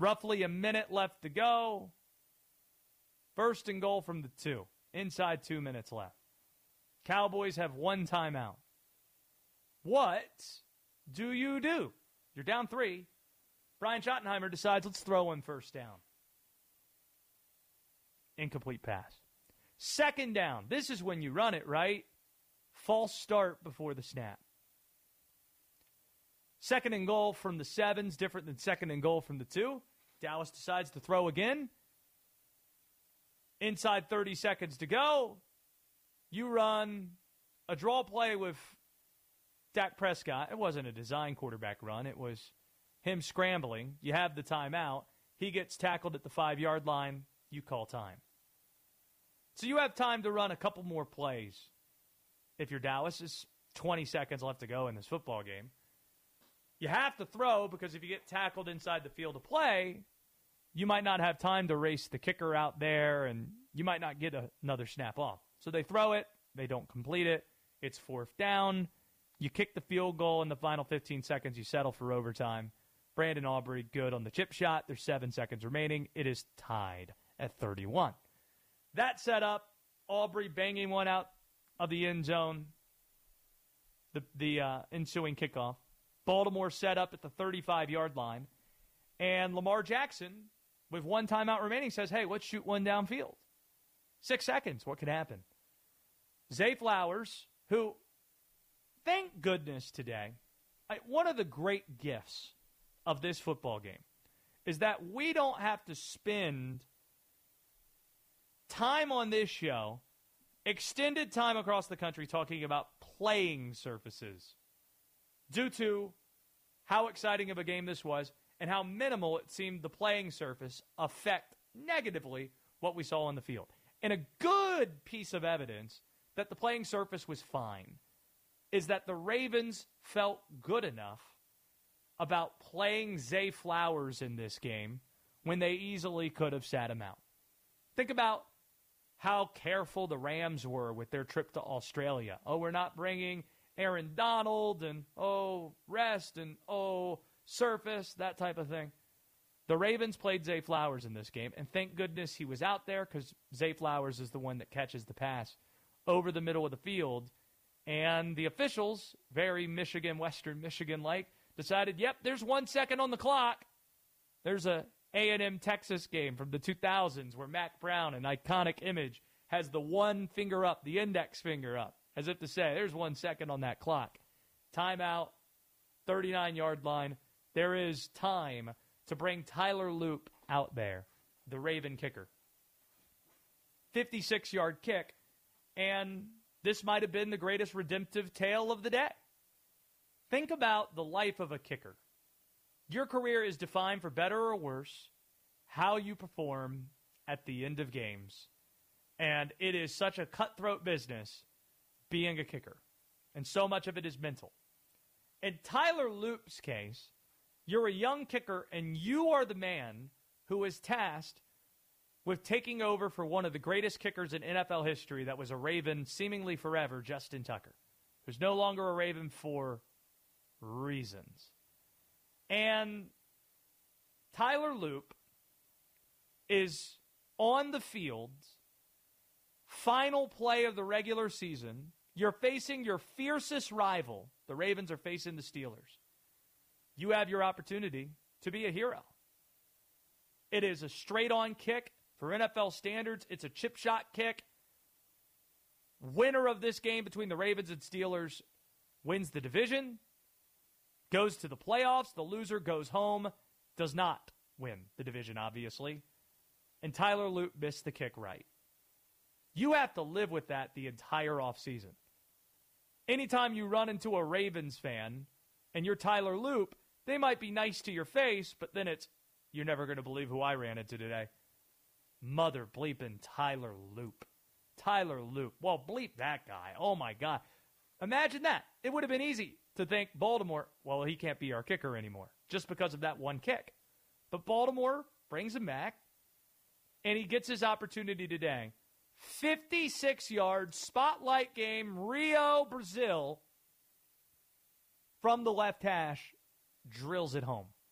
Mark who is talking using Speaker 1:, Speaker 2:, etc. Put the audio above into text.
Speaker 1: Roughly a minute left to go. First and goal from the 2. Inside 2 minutes left. Cowboys have 1 timeout. What do? You're down 3. Brian Schottenheimer decides, let's throw one first down. Incomplete pass. Second down. This is when you run it, right? False start before the snap. Second and goal from the 7's different than second and goal from the 2. Dallas decides to throw again. Inside 30 seconds to go. You run a draw play with Dak Prescott. It wasn't a design quarterback run. It was him scrambling. You have the timeout. He gets tackled at the 5-yard line. You call time. So you have time to run a couple more plays. If you're Dallas, it's 20 seconds left to go in this football game. You have to throw because if you get tackled inside the field of play, you might not have time to race the kicker out there, and you might not get another snap off. So they throw it. They don't complete it. It's 4th down. You kick the field goal in the final 15 seconds. You settle for overtime. Brandon Aubrey good on the chip shot. There's 7 seconds remaining. It is tied at 31. That set up Aubrey banging one out of the end zone, the ensuing kickoff. Baltimore set up at the 35-yard line. And Lamar Jackson, with 1 timeout remaining, says, hey, let's shoot one downfield. 6 seconds. What could happen? Zay Flowers, who, thank goodness today, one of the great gifts of this football game is that we don't have to spend time on this show, extended time across the country talking about playing surfaces due to how exciting of a game this was and how minimal it seemed the playing surface affect negatively what we saw on the field. And a good piece of evidence that the playing surface was fine is that the Ravens felt good enough about playing Zay Flowers in this game when they easily could have sat him out. Think about how careful the Rams were with their trip to Australia. Oh, we're not bringing Aaron Donald and, rest and, surface, that type of thing. The Ravens played Zay Flowers in this game, and thank goodness he was out there because Zay Flowers is the one that catches the pass over the middle of the field. And the officials, very Western Michigan-like, decided, yep, there's 1 second on the clock. There's a A&M Texas game from the 2000s where Mac Brown, an iconic image, has the one finger up, the index finger up, as if to say, there's 1 second on that clock. Timeout, 39-yard line. There is time to bring Tyler Loop out there, the Raven kicker. 56-yard kick, and this might have been the greatest redemptive tale of the day. Think about the life of a kicker. Your career is defined, for better or worse, how you perform at the end of games. And it is such a cutthroat business being a kicker. And so much of it is mental. In Tyler Loop's case, you're a young kicker and you are the man who is tasked with taking over for one of the greatest kickers in NFL history that was a Raven seemingly forever, Justin Tucker, who's no longer a Raven for reasons. And Tyler Loop is on the field, final play of the regular season. You're facing your fiercest rival. The Ravens are facing the Steelers. You have your opportunity to be a hero. It is a straight-on kick. For NFL standards, it's a chip shot kick. Winner of this game between the Ravens and Steelers wins the division, goes to the playoffs. The loser goes home, does not win the division, obviously. And Tyler Loop missed the kick right. You have to live with that the entire offseason. Anytime you run into a Ravens fan and you're Tyler Loop, they might be nice to your face, but then it's, you're never going to believe who I ran into today. Mother bleeping Tyler Loop. Tyler Loop. Well, bleep that guy. Oh, my God. Imagine that. It would have been easy to think Baltimore, well, he can't be our kicker anymore just because of that one kick. But Baltimore brings him back, and he gets his opportunity today. 56-yard spotlight game, Rio, Brazil, from the left hash, drills it home.